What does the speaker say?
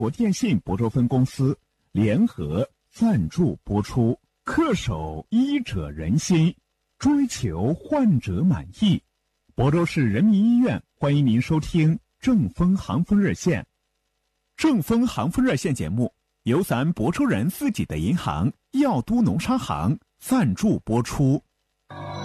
国电信亳州分公司联合赞助播出。恪守医者仁心，追求患者满意。亳州市人民医院欢迎您收听正风航风热线。正风航风热线节目由咱亳州人自己的银行药都农商行赞助播出。